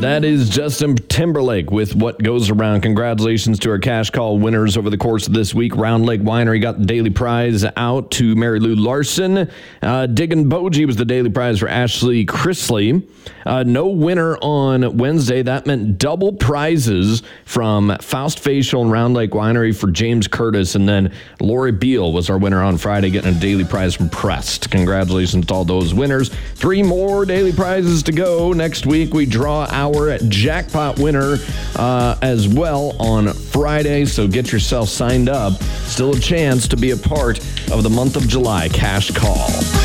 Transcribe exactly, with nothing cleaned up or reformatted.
That is Justin Timberlake with What Goes Around. Congratulations to our cash call winners over the course of this week. Round Lake Winery got the daily prize out to Mary Lou Larson. Uh, Diggin' Bogie was the daily prize for Ashley Chrisley. Uh, no winner on Wednesday. That meant double prizes from Faust Facial and Round Lake Winery for James Curtis. And then Lori Beal was our winner on Friday, getting a daily prize from Prest. Congratulations to all those winners. Three more daily prizes to go. Next week, we draw our jackpot winner uh, as well on Friday. So get yourself signed up. Still a chance to be a part of the month of July Cash Call.